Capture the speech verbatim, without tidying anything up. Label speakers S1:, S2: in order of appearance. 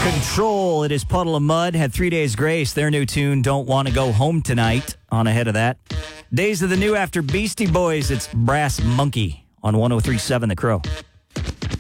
S1: Control, it is Puddle of Mud. Had Three Days Grace, their new tune, Don't Want to Go Home Tonight, on ahead of that. Days of the New after Beastie Boys, it's Brass Monkey on one oh three point seven The Crow.